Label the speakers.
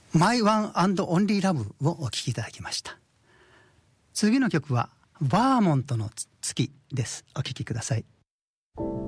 Speaker 1: My One and Only Love をお聴きいただきました。次の曲はバーモントの月です。お聴きください。